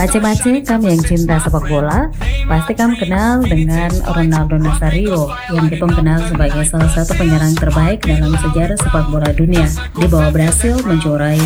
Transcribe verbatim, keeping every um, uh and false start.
Pace-pace kamu yang cinta sepak bola, pasti kamu kenal dengan Ronaldo Nazario yang kita kenal sebagai salah satu penyerang terbaik dalam sejarah sepak bola dunia. Dia bawa Brasil menjuarai